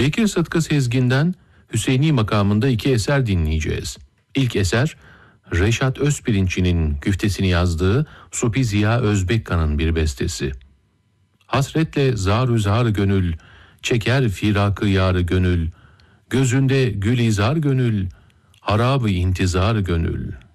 Bekir Sıtkı Sezgin'den Hüseyni makamında 2 eser dinleyeceğiz. İlk eser Reşat Özpirinççi'nin güftesini yazdığı Supi Ziya Özbekkan'ın bir bestesi. Hasretle zar-ı zar gönül, çeker firakı yarı gönül, gözünde gülizar gönül, harabı intizar gönül.